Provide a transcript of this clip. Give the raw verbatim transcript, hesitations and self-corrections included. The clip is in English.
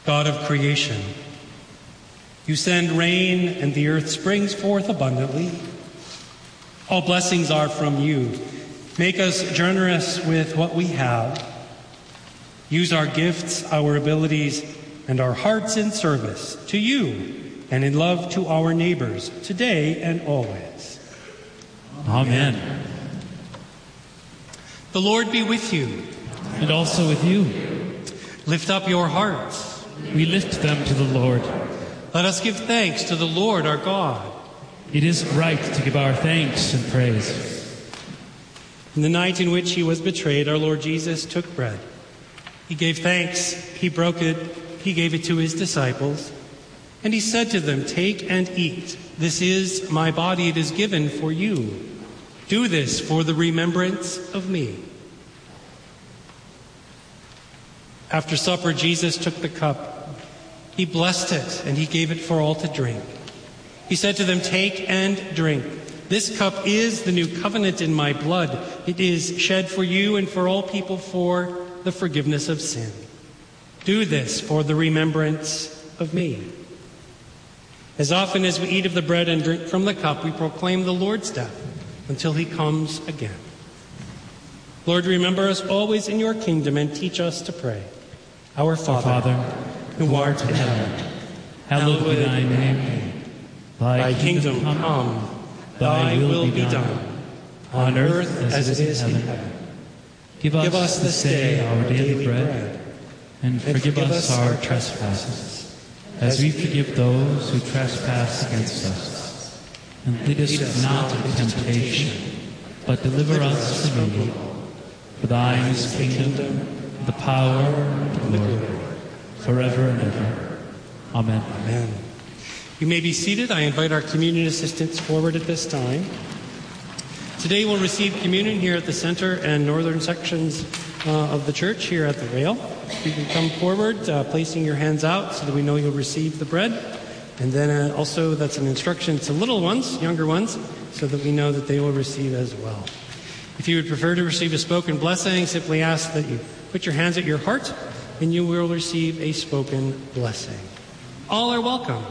God of creation, you send rain and the earth springs forth abundantly. All blessings are from you. Make us generous with what we have. Use our gifts, our abilities, and our hearts in service to you and in love to our neighbors today and always. Amen. The Lord be with you. And also with you. Lift up your hearts. We lift them to the Lord. Let us give thanks to the Lord our God. It is right to give our thanks and praise. In the night in which he was betrayed, our Lord Jesus took bread. He gave thanks, he broke it, he gave it to his disciples, and he said to them, "Take and eat. This is my body, it is given for you. Do this for the remembrance of me." After supper, Jesus took the cup. He blessed it, and he gave it for all to drink. He said to them, "Take and drink. This cup is the new covenant in my blood. It is shed for you and for all people for the forgiveness of sin. Do this for the remembrance of me." As often as we eat of the bread and drink from the cup, we proclaim the Lord's death until he comes again. Lord, remember us always in your kingdom and teach us to pray. Our Father, Our Father, who art in heaven, hallowed be thy name. Thy kingdom come, thy will be done, on earth as it is in heaven. Give us this day our daily bread, and forgive us our trespasses, as we forgive those who trespass against us. And lead us not into temptation, but deliver us from evil. For thine is the kingdom, the power, and the glory, forever and ever. Amen. Amen. You may be seated. I invite our communion assistants forward at this time. Today we'll receive communion here at the center and northern sections uh, of the church here at the rail. You can come forward, uh, placing your hands out so that we know you'll receive the bread. And then uh, also that's an instruction to little ones, younger ones, so that we know that they will receive as well. If you would prefer to receive a spoken blessing, simply ask that you put your hands at your heart and you will receive a spoken blessing. All are welcome.